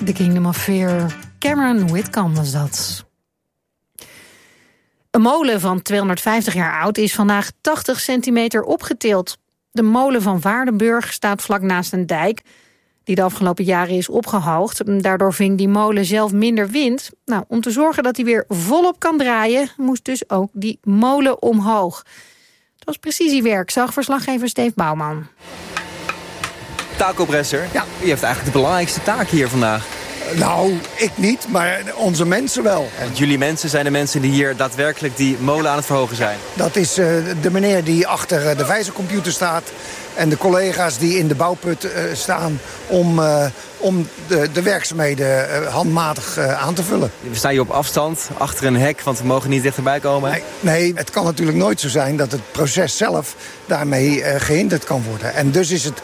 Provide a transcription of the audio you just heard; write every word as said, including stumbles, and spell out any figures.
The Kingdom of Fear. Cameron Whitcomb was dat. Een molen van tweehonderdvijftig jaar oud is vandaag tachtig centimeter opgetild. De molen van Waardenburg staat vlak naast een dijk die de afgelopen jaren is opgehoogd. Daardoor ving die molen zelf minder wind. Nou, om te zorgen dat hij weer volop kan draaien, moest dus ook die molen omhoog. Het was precisiewerk, zag verslaggever Steve Bouwman. Taco Bresser, ja. U heeft eigenlijk de belangrijkste taak hier vandaag. Nou, ik niet, maar onze mensen wel. Want jullie mensen zijn de mensen die hier daadwerkelijk die molen aan het verhogen zijn? Dat is uh, de meneer die achter de wijzercomputer staat en de collega's die in de bouwput uh, staan om, uh, om de, de werkzaamheden uh, handmatig uh, aan te vullen. We staan hier op afstand, achter een hek, want we mogen niet dichterbij komen. Nee, nee, het kan natuurlijk nooit zo zijn dat het proces zelf daarmee uh, gehinderd kan worden. En dus is het